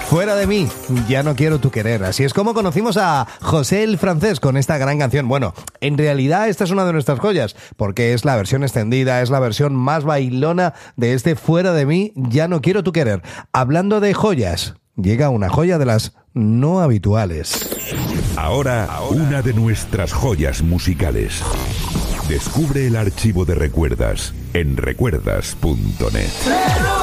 Fuera de mí, ya no quiero tu querer. Así es como conocimos a José el Francés con esta gran canción. Bueno, en realidad esta es una de nuestras joyas, porque es la versión extendida, es la versión más bailona de este Fuera de mí, ya no quiero tu querer. Hablando de joyas, llega una joya de las no habituales. Ahora, una de nuestras joyas musicales. Descubre el archivo de Recuerdas en recuerdas.net.